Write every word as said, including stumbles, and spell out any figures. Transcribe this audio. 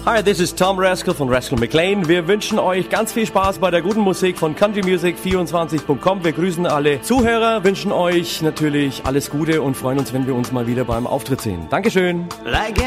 Hi, this is Tom Rascal von Rascal McLean. Wir wünschen euch ganz viel Spaß bei der guten Musik von country music vierundzwanzig punkt com. Wir grüßen alle Zuhörer, wünschen euch natürlich alles Gute und freuen uns, wenn wir uns mal wieder beim Auftritt sehen. Dankeschön. Like